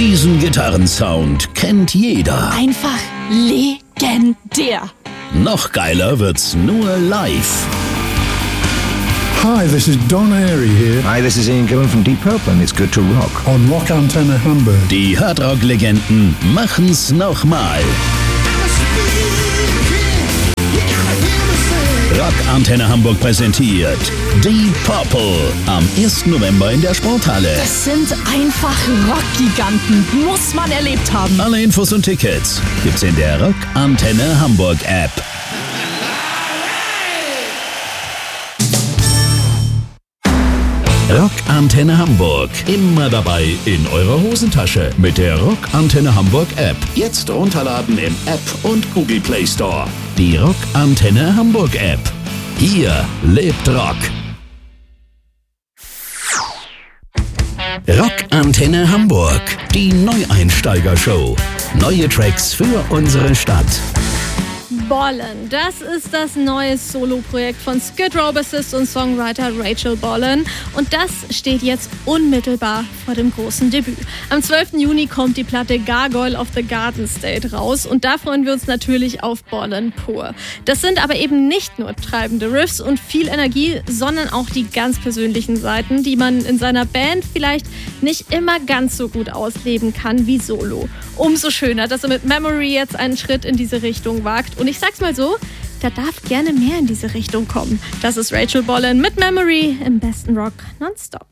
Diesen Gitarrensound kennt jeder. Einfach legendär. Noch geiler wird's nur live. Hi, this is Don Airey here Hi, this is Ian Gillan from Deep Purple and it's good to rock. on Rock Antenne Hamburg. Die Hardrock-Legenden machen's nochmal. Rock Antenne Hamburg präsentiert Deep Purple am 1. November in der Sporthalle. Das sind einfach Rockgiganten. Muss man erlebt haben. Alle Infos und Tickets gibt's in der Rock Antenne Hamburg App. Rock Antenne Hamburg. Immer dabei in eurer Hosentasche mit der Rock Antenne Hamburg App. Jetzt runterladen im App und Google Play Store. Die Rock Antenne Hamburg App. Hier lebt Rock. Rock Antenne Hamburg. Die Neueinsteiger-Show. Neue Tracks für unsere Stadt. Bollen, das ist das neue Solo-Projekt von Skid Row Bassist und Songwriter Rachel Bollen und das steht jetzt unmittelbar vor dem großen Debüt. Am 12. Juni kommt die Platte Gargoyle of the Garden State raus und da freuen wir uns natürlich auf Bollen pur. Das sind aber eben nicht nur treibende Riffs und viel Energie, sondern auch die ganz persönlichen Seiten, die man in seiner Band vielleicht nicht immer ganz so gut ausleben kann wie solo. Umso schöner, dass er mit Memory jetzt einen Schritt in diese Richtung wagt. Und ich sag's mal so, da darf gerne mehr in diese Richtung kommen. Das ist Rachel Bollen mit Memory im besten Rock nonstop.